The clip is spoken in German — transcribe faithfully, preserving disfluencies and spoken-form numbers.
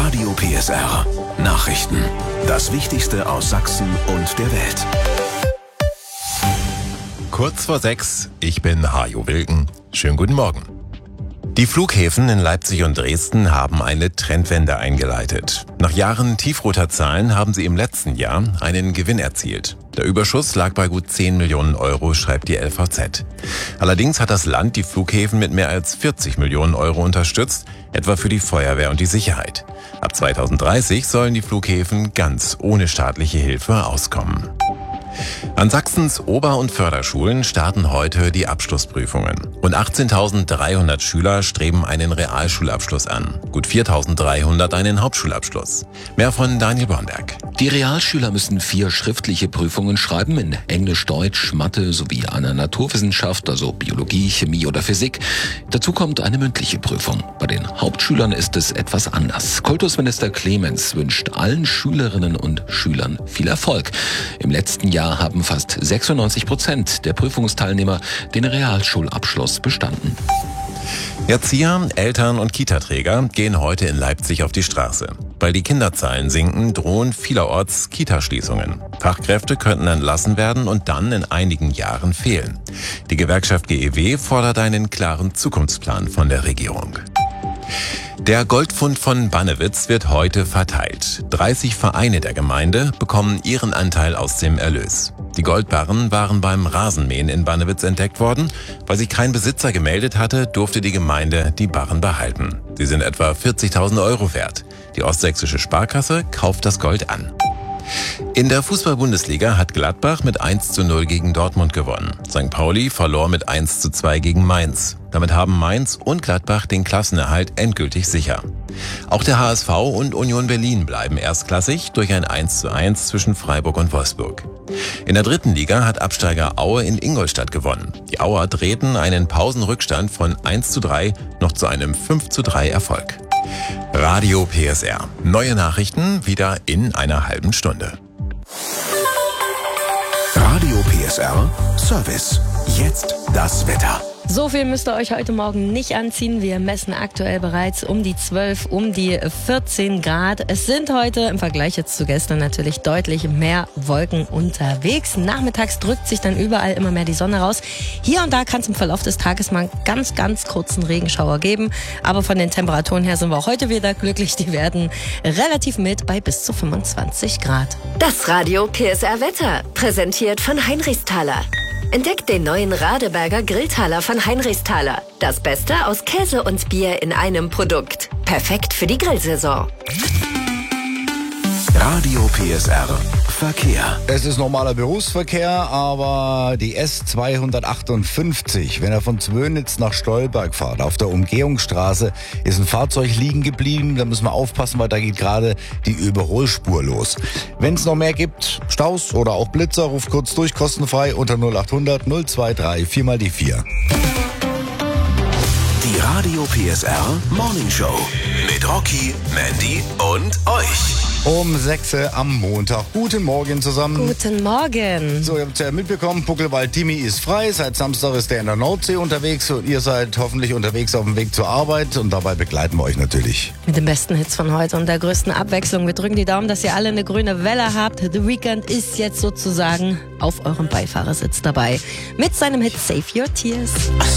Radio P S R. Nachrichten. Das Wichtigste aus Sachsen und der Welt. Kurz vor sechs, ich bin Hajo Wilken. Schönen guten Morgen. Die Flughäfen in Leipzig und Dresden haben eine Trendwende eingeleitet. Nach Jahren tiefroter Zahlen haben sie im letzten Jahr einen Gewinn erzielt. Der Überschuss lag bei gut zehn Millionen Euro, schreibt die L V Z. Allerdings hat das Land die Flughäfen mit mehr als vierzig Millionen Euro unterstützt, etwa für die Feuerwehr und die Sicherheit. Ab zweitausenddreißig sollen die Flughäfen ganz ohne staatliche Hilfe auskommen. An Sachsens Ober- und Förderschulen starten heute die Abschlussprüfungen. Rund achtzehntausenddreihundert Schüler streben einen Realschulabschluss an, gut viertausenddreihundert einen Hauptschulabschluss. Mehr von Daniel Bornberg. Die Realschüler müssen vier schriftliche Prüfungen schreiben in Englisch, Deutsch, Mathe sowie einer Naturwissenschaft, also Biologie, Chemie oder Physik. Dazu kommt eine mündliche Prüfung. Bei den Hauptschülern ist es etwas anders. Kultusminister Clemens wünscht allen Schülerinnen und Schülern viel Erfolg. Im letzten Jahr haben fast sechsundneunzig Prozent der Prüfungsteilnehmer den Realschulabschluss bestanden. Erzieher, Eltern und Kitaträger gehen heute in Leipzig auf die Straße. Weil die Kinderzahlen sinken, drohen vielerorts Kitaschließungen. Fachkräfte könnten entlassen werden und dann in einigen Jahren fehlen. Die Gewerkschaft G E W fordert einen klaren Zukunftsplan von der Regierung. Der Goldfund von Bannewitz wird heute verteilt. dreißig Vereine der Gemeinde bekommen ihren Anteil aus dem Erlös. Die Goldbarren waren beim Rasenmähen in Bannewitz entdeckt worden. Weil sich kein Besitzer gemeldet hatte, durfte die Gemeinde die Barren behalten. Sie sind etwa vierzigtausend Euro wert. Die Ostsächsische Sparkasse kauft das Gold an. In der Fußball-Bundesliga hat Gladbach mit eins zu null gegen Dortmund gewonnen. Sankt Pauli verlor mit eins zu zwei gegen Mainz. Damit haben Mainz und Gladbach den Klassenerhalt endgültig sicher. Auch der H S V und Union Berlin bleiben erstklassig durch ein eins zu eins zwischen Freiburg und Wolfsburg. In der dritten Liga hat Absteiger Aue in Ingolstadt gewonnen. Die Auer drehten einen Pausenrückstand von eins zu drei noch zu einem fünf zu drei Erfolg. Radio P S R. Neue Nachrichten wieder in einer halben Stunde. Radio P S R Service. Jetzt das Wetter. So viel müsst ihr euch heute Morgen nicht anziehen. Wir messen aktuell bereits um die zwölf, um die vierzehn Grad. Es sind heute im Vergleich jetzt zu gestern natürlich deutlich mehr Wolken unterwegs. Nachmittags drückt sich dann überall immer mehr die Sonne raus. Hier und da kann es im Verlauf des Tages mal einen ganz, ganz kurzen Regenschauer geben. Aber von den Temperaturen her sind wir auch heute wieder glücklich. Die werden relativ mild bei bis zu fünfundzwanzig Grad. Das Radio P S R Wetter, präsentiert von Heinrichsthaler. Entdeckt den neuen Radeberger Grilltaler von Heinrichsthaler. Das Beste aus Käse und Bier in einem Produkt. Perfekt für die Grillsaison. Radio P S R Verkehr. Es ist normaler Berufsverkehr, aber die S zweihundertachtundfünfzig, wenn er von Zwönitz nach Stolberg fährt, auf der Umgehungsstraße, ist ein Fahrzeug liegen geblieben. Da müssen wir aufpassen, weil da geht gerade die Überholspur los. Wenn es noch mehr gibt, Staus oder auch Blitzer, ruft kurz durch, kostenfrei unter null achthundert null zweiunddreißig vier mal die vier. Die Radio P S R Morning Show mit Rocky, Mandy und euch. Um sechs am Montag. Guten Morgen zusammen. Guten Morgen. So, ihr habt es ja mitbekommen, Buckelwald Timmy ist frei. Seit Samstag ist er in der Nordsee unterwegs und ihr seid hoffentlich unterwegs auf dem Weg zur Arbeit und dabei begleiten wir euch natürlich. Mit den besten Hits von heute und der größten Abwechslung. Wir drücken die Daumen, dass ihr alle eine grüne Welle habt. The Weeknd ist jetzt sozusagen auf eurem Beifahrersitz dabei. Mit seinem Hit Save Your Tears.